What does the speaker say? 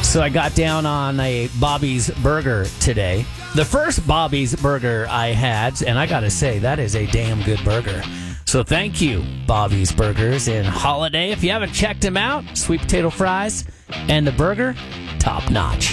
So I got down on a Bobby's Burger today. The first Bobby's Burger I had, and I got to say, that is a damn good burger. So thank you, Bobby's Burgers in Holiday. If you haven't checked them out, sweet potato fries and the burger, top notch.